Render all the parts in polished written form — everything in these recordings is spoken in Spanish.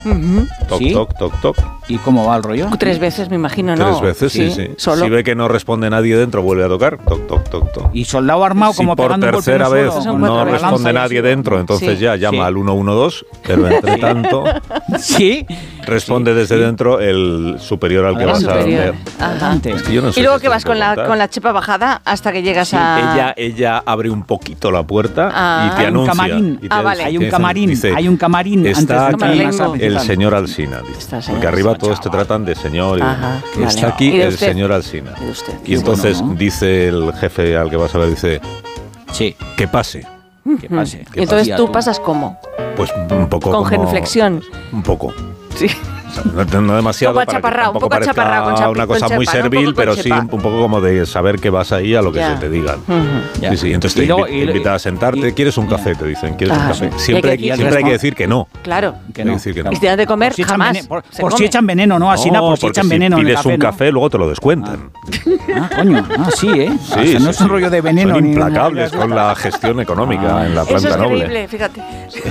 Toc, ¿Sí? toc, toc, toc. ¿Y cómo va el rollo? 3 veces, me imagino, ¿no? 3 veces, sí. Solo. Si ve que no responde nadie dentro, vuelve a tocar. Toc, toc, toc, toc. Y soldado armado Si como por pegando un golpe en tercera el vez suelo, Son con no cuatro la veces. responde lanza y nadie así. dentro, entonces Sí. ya llama Sí. al 112, pero entre tanto Sí. responde desde dentro el superior al que Adelante. vas a Superior. ver. Ajá. Adelante. Es que yo no sé Y luego si que esto vas se puede con contar. la chepa bajada hasta que llegas Sí, a... ella abre un poquito la puerta Ah. y te Hay un anuncia. camarín. Y te vale. Hay un dicen- camarín. dice, Hay un camarín antes está de aquí entrar en la sala el principal. señor Alsina, dice. Está el señor Porque arriba Alsina, todos te chaval. tratan de señor. Y Ajá, está vale. aquí ¿Y de el usted? señor Alsina. ¿Y de usted? Y entonces Bueno, ¿no? dice el jefe al que vas a ver, dice, Sí. que pase. Que pase. Y entonces Tía, tú pasas ¿cómo? Pues un poco Con como... genuflexión. Un poco. Sí. O sea, no demasiado Poco para que achaparrado, tampoco un poco parezca achaparrado, con una con cosa muy chepa, ¿no? Un servil, poco con pero sí chepa. un poco como de saber que vas ahí a lo que Ya. se te digan. Ujú. Ya. Sí, sí, entonces Y te luego- invita a sentarte. y- ¿Quieres un ya. café? Te dicen, ¿quieres un Ah, café? sí. Siempre, Y aquí- siempre hay que decir que no. Claro. Que no. Hay que decir que no. Y si te dan de comer, Por si echan jamás. veneno- por se si come. echan veneno, ¿no? Así, por si porque echan veneno en el pides café, un ¿no? café, luego te lo descuentan. Ah, coño. Ah, sí, ¿eh? Sí, O sea, no sí, es un sí. rollo de veneno. Son ni implacables nada. con la gestión económica en la Eso planta es noble. increíble, fíjate.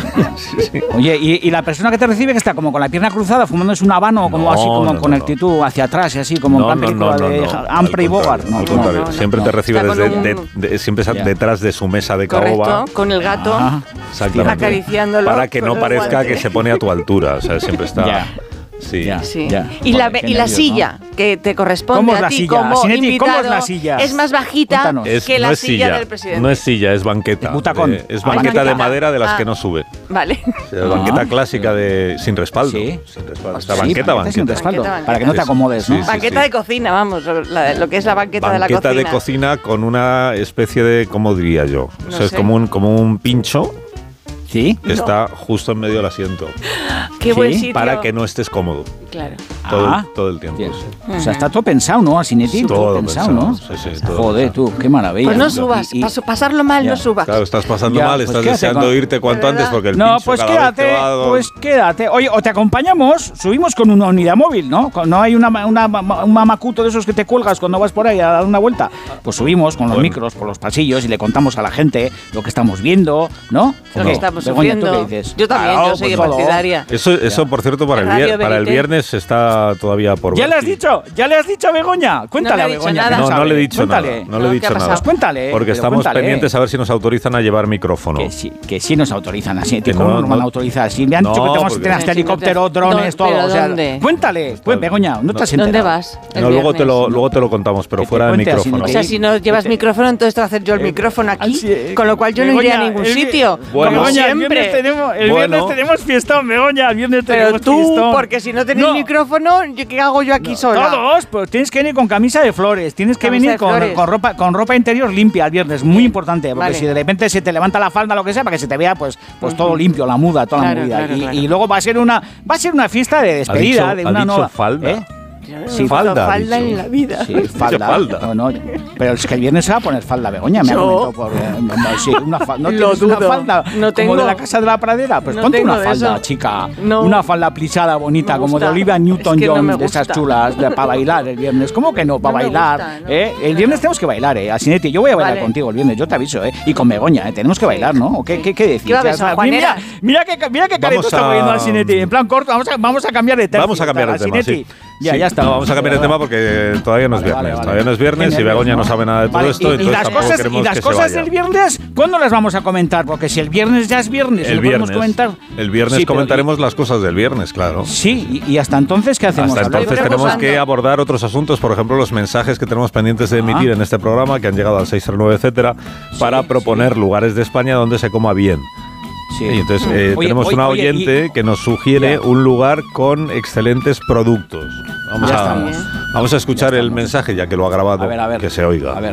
Oye, y la persona que te recibe que está como con la pierna cruzada, fumándose un habano, como No, así, como no, con no, actitud hacia atrás y así, como en plan película de Humphrey Bogart. Al contrario, no, siempre no. te recibe Está con siempre está Ya. detrás de su mesa de Correcto, caoba. con el gato Ah, Exactamente. acariciándolo. Para que con no el parezca guante. que se pone a tu altura. O sea, siempre está. Ya. Sí. Ya. Sí. Ya. Y, la, Joder, qué y la nervios, silla que te corresponde ¿Cómo es a la ti silla? como Sinetti, invitado ¿cómo es la silla? es más bajita Cuéntanos. que la no es silla del presidente. No es silla, es banqueta. Es butacón. Es Ah, banqueta de banqueta. madera de las Ah. que no sube. Vale. O sea, banqueta clásica sin respaldo. Sí. Sin respaldo. Esta Sí, banqueta, sin banqueta. respaldo, Banqueta, para que no te acomodes, ¿no? Sí, sí. Banqueta de cocina, vamos, lo que es la banqueta, de la Banqueta cocina. de cocina con una especie de, ¿cómo diría yo? O No sea, es sé. como un pincho Sí. que está justo en medio del asiento. Qué buen Sí, sitio. Para que no estés cómodo Claro. todo el tiempo. Bien. sí. O sea, está todo pensado, ¿no? Asinetti, todo pensado, ¿no? Sí, sí, todo Joder, pensado. tú, qué maravilla. Pues no subas, Y- pasarlo mal Ya. no subas. Claro, estás pasando Ya, mal, pues estás quédate deseando con- irte cuanto ¿De antes verdad? porque el No, pincho pues cada vez quédate, te va- pues quédate. Oye, o te acompañamos, subimos con una unidad móvil, ¿no? No hay un mamacuto de esos que te cuelgas cuando vas por ahí a dar una vuelta. Pues subimos con los Bueno. micros por los pasillos y le contamos a la gente lo que estamos viendo, ¿no? Lo ¿O que no? estamos Begoña, ¿tú sufriendo. qué dices? Yo también, Claro, yo soy pues todo. partidaria. Eso por cierto, para Radio el Verité. viernes está todavía por ¿Ya ver. le has dicho? ¿Ya le has dicho a Begoña? Cuéntale le a he dicho Begoña. nada. que No, no sabe. le he dicho Cuéntale. nada. No le he No, ¿qué dicho ha nada. pasado? Pues cuéntale. Porque pero estamos cuéntale. pendientes a ver si nos autorizan a llevar micrófono. Que sí nos autorizan así. Que ¿Cómo no, nos van a no. autorizar? Si me han dicho No, que tenemos que porque- tener hasta Sí, sí, helicóptero, no te- drones, todo. ¿pero O sea, dónde? cuéntale. Pues Begoña, no te has enterado. ¿Dónde vas? el No, luego te viernes? lo contamos, pero Que te fuera de cuente así, micrófono. O sea, si no llevas micrófono, entonces te voy a hacer yo el micrófono aquí, con lo cual yo no iré a ningún sitio. Bueno. como Begoña, siempre. el viernes tenemos fiestón, Begoña. El viernes Pero tenemos tú, fiestón. porque si no tenéis No. micrófono, ¿qué hago yo aquí sola? Todos, pues tienes que venir con camisa de flores, tienes que Camisa venir de flores. con ropa interior limpia el viernes, muy importante, porque Vale. si de repente se te levanta la falda, lo que sea, para que se te vea pues todo limpio, la muda, toda Claro, la movida. claro, claro. Y luego va a ser una fiesta de despedida de ha una dicho nueva falda. ¿Eh? Yo no Sí, he falda, falda ha dicho. en la vida. Sí, falda. falda. No, pero es que el viernes se va a poner falda, Begoña, me ha Yo. comentado por... sí, una falda. ¿No Lo tienes una dudo. falda No tengo. como de la Casa de la Pradera? Pues No ponte tengo una de falda, eso. chica. No. Una falda plisada bonita, Me como de gusta. Olivia Es que no Newton-John, me de esas gusta. chulas, para bailar el viernes. ¿Cómo que no? Para No me bailar. gusta, no. El viernes tenemos que bailar, Asinetti. Yo voy a bailar Vale. contigo el viernes, yo te aviso, Y con Begoña, tenemos que bailar, ¿no? ¿O qué decís? ¿Qué va a haber, San Juanera? Mira qué careto Vamos está a- poniendo Asinetti. En plan corto, vamos a cambiar de tema. Vamos a cambiar de tema, sí. Ya, Sí, ya está. no, vamos a cambiar de tema porque todavía no es Vale, viernes. vale. Todavía no es viernes Qué y Begoña no nervios, sabe nada de todo Vale, esto, y entonces las tampoco cosas, queremos y las que cosas se vaya. del viernes, ¿cuándo las vamos a comentar? Porque si el viernes ya es viernes, El no podemos viernes, comentar. el viernes Sí, pero- comentaremos las cosas del viernes, claro. Sí, y hasta entonces, ¿qué hacemos? Hasta Hablar- entonces Estoy tenemos preocupando. que abordar otros asuntos, por ejemplo, los mensajes que tenemos pendientes de emitir en este programa, que han llegado al 639, etcétera, para proponer lugares de España donde se coma bien. Sí. Y entonces Oye, tenemos oye, una oye, oyente que nos sugiere Ya. un lugar con excelentes productos. Ya estamos. Vamos a escuchar Ya el estamos. mensaje, ya que lo ha grabado, A ver. que se oiga. A ver.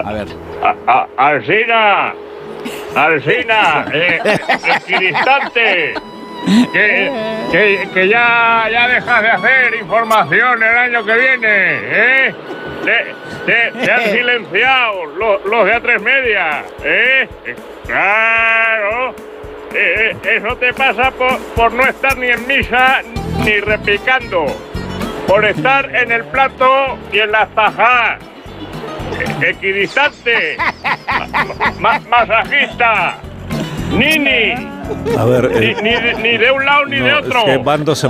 Alsina, Alsina, equidistante, que ya dejas de hacer información el año que viene, ¿eh? Te han silenciado los de A3 Media, ¿eh? Claro, eso te pasa por no estar ni en misa ni repicando, por estar en el plato y en las tajas. Equidistante, masajista, Nini, A ver, ni de un lado ni de otro. Es que van dos